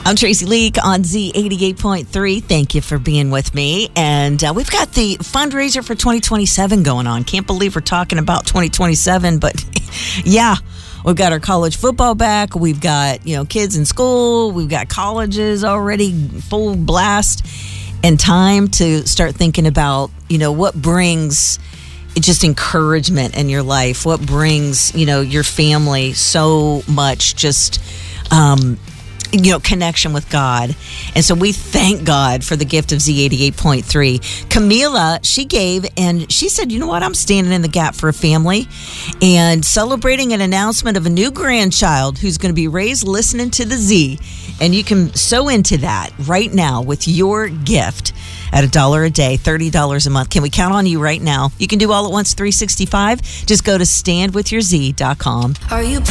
I'm Tracy Leak on Z88.3. Thank you for being with me. And we've got the fundraiser for 2027 going on. Can't believe we're talking about 2027, but yeah, we've got our college football back. We've got, kids in school. We've got colleges already full blast, and time to start thinking about, what brings just encouragement in your life, what brings, your family so much just, connection with God. And so we thank God for the gift of Z88.3. Camila, she gave, and she said, you know what? I'm standing in the gap for a family and celebrating an announcement of a new grandchild who's going to be raised listening to the Z. And you can sew into that right now with your gift at $1 a day, $30 a month. Can we count on you right now? You can do all at once, $365. Just go to standwithyourz.com. Are you